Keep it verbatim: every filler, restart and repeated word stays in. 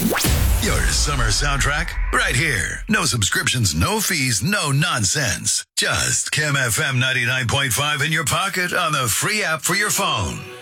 Your summer soundtrack right here. No subscriptions, no fees, no nonsense. Just Kim F M ninety-nine point five in your pocket on the free app for your phone.